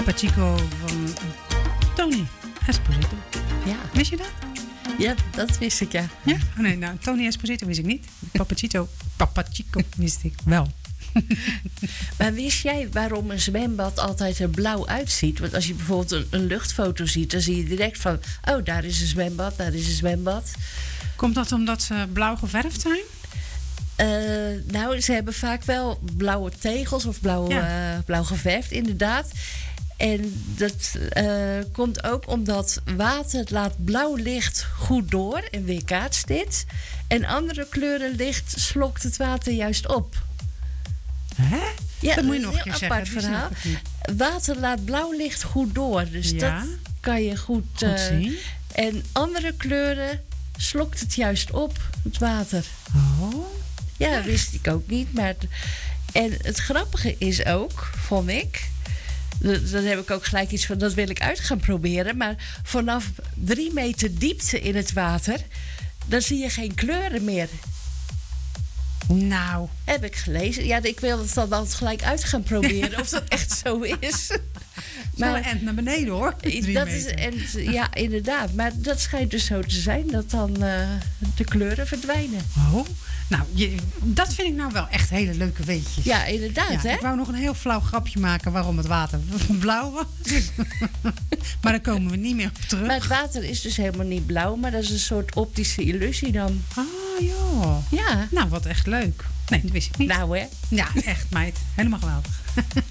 Papa Chico van Tony Esposito. Ja. Wist je dat? Ja, dat wist ik, ja. Ja? Oh nee, nou, Tony Esposito wist ik niet. Papa Chico wist ik wel. Maar wist jij waarom een zwembad altijd er blauw uitziet? Want als je bijvoorbeeld een luchtfoto ziet, dan zie je direct van... oh, daar is een zwembad, daar is een zwembad. Komt dat omdat ze blauw geverfd zijn? Nou, ze hebben vaak wel blauwe tegels of blauw geverfd, inderdaad. En dat komt ook omdat water laat blauw licht goed door en weerkaatst dit. En andere kleuren licht slokt het water juist op. Hè? Ja, dat moet je nog een keer apart zeggen. verhaal. Water laat blauw licht goed door. Dus dat kan je goed zien. En andere kleuren slokt het juist op, het water. Oh. Ja, dat wist ik ook niet. Maar en het grappige is ook, vond ik... Dan heb ik ook gelijk iets van, dat wil ik uit gaan proberen. Maar vanaf 3 meter diepte in het water... dan zie je geen kleuren meer. Nou. Heb ik gelezen. Ja, ik wil het dan altijd gelijk uit gaan proberen of dat echt zo is. Maar een end naar beneden, hoor. 3 dat meter. is ja, inderdaad. Maar dat schijnt dus zo te zijn, dat dan de kleuren verdwijnen. Oh, nou, dat vind ik nou wel echt hele leuke weetjes. Ja, inderdaad, hè? Ik wou nog een heel flauw grapje maken waarom het water blauw was. Maar daar komen we niet meer op terug. Maar het water is dus helemaal niet blauw, maar dat is een soort optische illusie dan. Ah, joh. Ja. Nou, wat echt leuk. Nee, dat wist ik niet. Nou, hè? Ja, echt, meid. Helemaal geweldig.